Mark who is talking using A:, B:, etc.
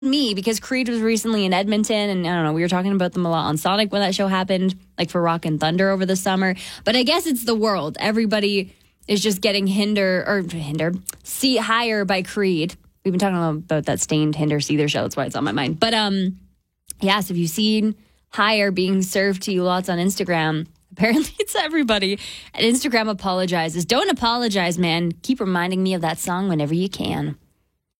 A: me because Creed was recently in Edmonton, and I don't know, we were talking about them a lot on Sonic when that show happened, like for Rock and Thunder over the summer. But I guess it's the world. Everybody is just getting seat higher by Creed. We've been talking about that Stained Hinder Seether show. That's why it's on my mind. But yeah, so if you've seen Higher being served to you lots on Instagram, apparently it's everybody. And Instagram apologizes. Don't apologize, man. Keep reminding me of that song whenever you can.